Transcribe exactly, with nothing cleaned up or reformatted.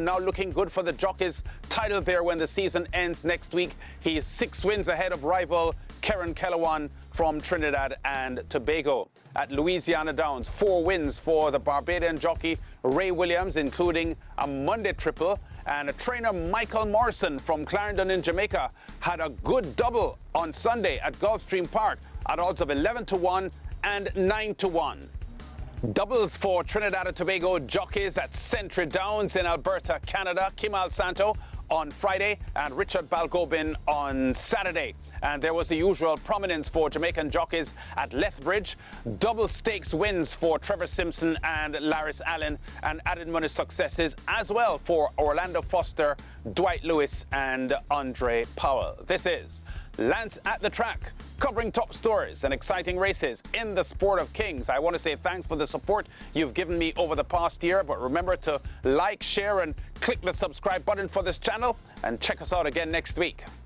now looking good for the jockeys title there when the season ends next week. He is six wins ahead of rival Karen Kellowan from Trinidad and Tobago. At Louisiana Downs, four wins for the Barbadian jockey Ray Williams, including a Monday triple, and a trainer Michael Morrison from Clarendon in Jamaica had a good double on Sunday at Gulfstream Park at odds of eleven to one and nine to one. Doubles for Trinidad and Tobago jockeys at Sentry Downs in Alberta, Canada. Kimal Santo on Friday and Richard Balgobin on Saturday. And there was the usual prominence for Jamaican jockeys at Lethbridge. Double stakes wins for Trevor Simpson and Laris Allen, and added money successes as well for Orlando Foster, Dwight Lewis and Andre Powell. This is Lance at the Track, covering top stories and exciting races in the sport of kings. I want to say thanks for the support you've given me over the past year, but remember to like, share and click the subscribe button for this channel, and check us out again next week.